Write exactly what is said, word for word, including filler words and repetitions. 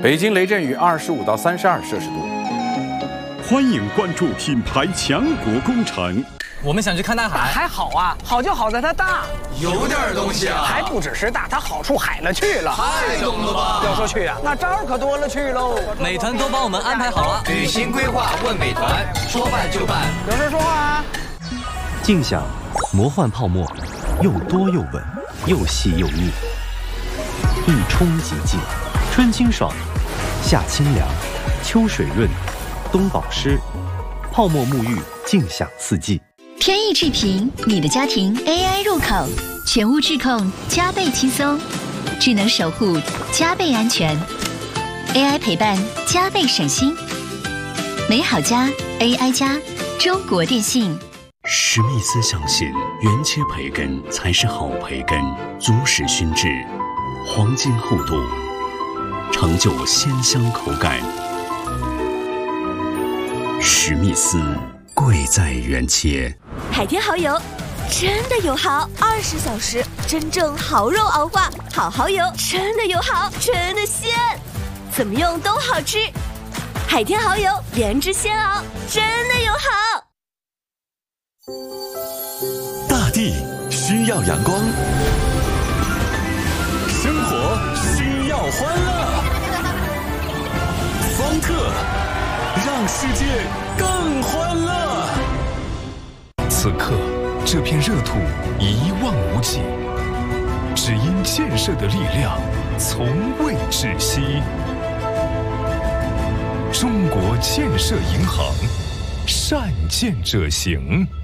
北京雷阵雨二十五到三十二摄氏度。 欢迎关注品牌强国工程。 我们想去看大海， 还好啊，好就好在它大， 有点东西啊， 还不只是大，它好处海了去了。 太懂了吧？ 要说去啊，那招儿可多了去喽。 美团都帮我们安排好了， 旅行规划问美团，说办就办。 有事说话啊。 静享魔幻泡沫，又多又稳，又细又密，一冲即净，春清爽，夏清凉，秋水润，冬保湿，泡沫沐浴，静享四季。 天翼智频，你的家庭 A I 入口，全屋智控加倍轻松，智能守护加倍安全 ，A I 陪伴加倍省心。美好家 A I 家，中国电信。 史密斯相信，原切培根才是好培根，足使熏制，黄金厚度，成就鲜香口感。史密斯，贵在原切。 海天蚝油真的有蚝，二十小时真正蚝肉熬化，好蚝油真的有蚝，真的鲜，怎么用都好吃。海天蚝油原汁鲜熬，真的有好。 大地需要阳光，生活需要欢乐。方特让世界更欢乐。 此刻，这片热土一望无际，只因建设的力量从未窒息。中国建设银行，善建者行。